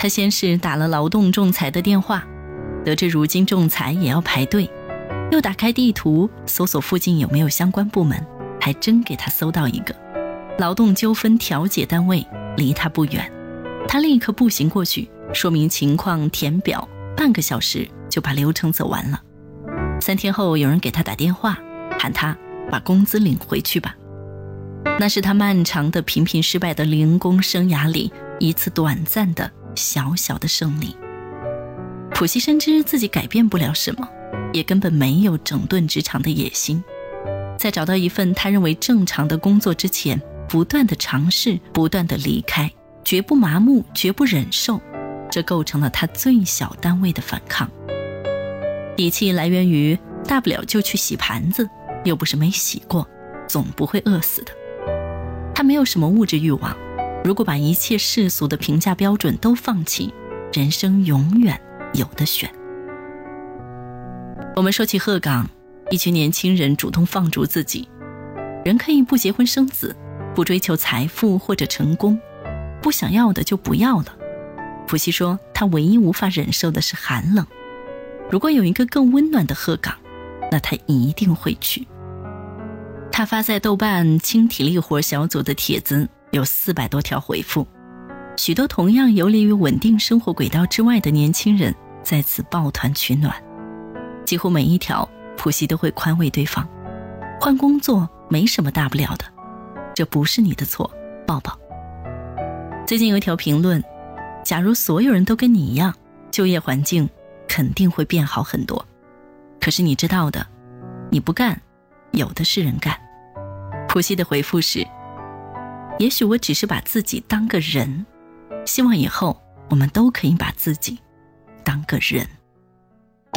他先是打了劳动仲裁的电话，得知如今仲裁也要排队，又打开地图搜索附近有没有相关部门，还真给他搜到一个劳动纠纷调解单位，离他不远。他立刻步行过去，说明情况，填表，半个小时就把流程走完了。3天后有人给他打电话，喊他把工资领回去吧。那是他漫长的频频失败的零工生涯里一次短暂的小小的胜利。普希深知自己改变不了什么，也根本没有整顿职场的野心。在找到一份他认为正常的工作之前，不断的尝试，不断的离开，绝不麻木，绝不忍受，这构成了他最小单位的反抗。底气来源于大不了就去洗盘子，又不是没洗过，总不会饿死的。他没有什么物质欲望，如果把一切世俗的评价标准都放弃，人生永远有得选。我们说起鹤岗，一群年轻人主动放逐自己。人可以不结婚生子，不追求财富或者成功，不想要的就不要了。普希说，他唯一无法忍受的是寒冷。如果有一个更温暖的鹤岗，那他一定会去。他发在豆瓣轻体力活小组的帖子有400多条回复，许多同样游离于稳定生活轨道之外的年轻人在此抱团取暖。几乎每一条普希都会宽慰对方，换工作没什么大不了的，这不是你的错，抱抱。最近有一条评论，假如所有人都跟你一样，就业环境肯定会变好很多。可是你知道的，你不干，有的是人干。普希的回复是，也许我只是把自己当个人，希望以后我们都可以把自己当个人。